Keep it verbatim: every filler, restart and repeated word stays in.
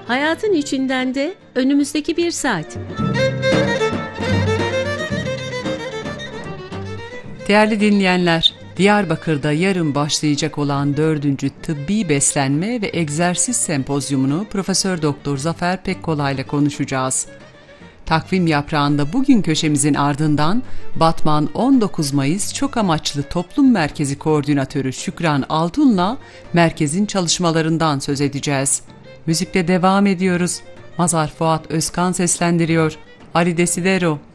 Hayatın içinden de önümüzdeki bir saat. Değerli dinleyenler, Diyarbakır'da yarın başlayacak olan dördüncü Tıbbi Beslenme ve Egzersiz Sempozyumunu Profesör Doktor Zafer Pekkolay ile konuşacağız. Takvim yaprağında bugün köşemizin ardından Batman on dokuz Mayıs Çok Amaçlı Toplum Merkezi Koordinatörü Şükran Altun'la merkezin çalışmalarından söz edeceğiz. Müzikle devam ediyoruz. Mazhar Fuat Özkan seslendiriyor. Ali Desidero.